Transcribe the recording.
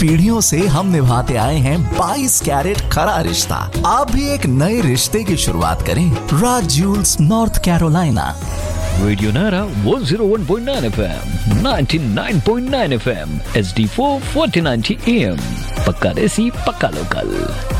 पीढ़ियों से हम निभाते आए हैं 22 कैरेट खरा रिश्ता। आप भी एक नए रिश्ते की शुरुआत करें। राज ज्यूल्स, नॉर्थ कैरोलिना। रेडियो नारा 101.9 FM, 99.9 FM, HD4 4090 AM। पक्का देसी, पक्का लोकल।